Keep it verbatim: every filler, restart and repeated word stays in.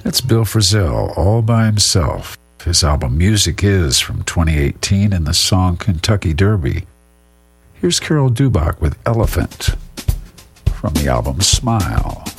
That's Bill Frisell, all by himself. His album Music Is from twenty eighteen and the song Kentucky Derby. Here's Carol Dubach with Elephant from the album Smile.